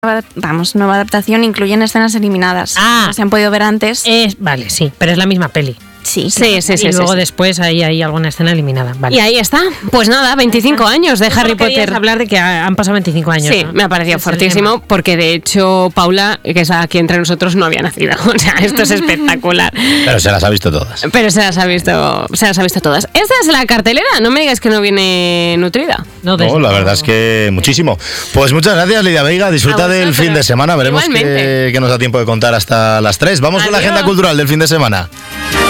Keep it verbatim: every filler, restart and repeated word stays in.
Vamos, nueva adaptación incluyen escenas eliminadas. Ah. No se han podido ver antes. Es, vale, sí, pero es la misma peli. Sí, Sí, sí, sí. Y luego sí, sí. después hay, hay alguna escena eliminada. Vale. Y ahí está. Pues nada, veinticinco años de Harry Potter. Hablar de que ha- han pasado veinticinco años. Sí, ¿no? me ha parecido Es el fortísimo tema. porque de hecho Paula, que es aquí entre nosotros, no había nacido. O sea, esto es espectacular. Pero se las ha visto todas. Pero se las ha visto, se las ha visto todas. Esta es la cartelera, no me digas que no viene nutrida. No, desde No, la luego. verdad es que muchísimo. Pues muchas gracias, Lidia Veiga. Disfruta A del vosotros. fin de semana. Veremos Igualmente. qué, qué nos da tiempo de contar hasta las tres. Vamos con la Adiós. agenda cultural del fin de semana.